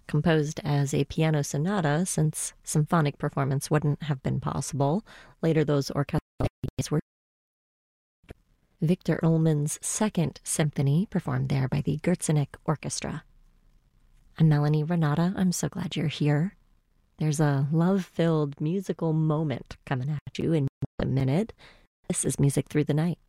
composed as a piano sonata since symphonic performance wouldn't have been possible. Later, those orchestral ideas were Victor Ullmann's Second Symphony, performed there by the Gerzenik Orchestra. I'm Melanie Renata. I'm so glad you're here. There's a love-filled musical moment coming at you in a minute. This is Music Through the Night.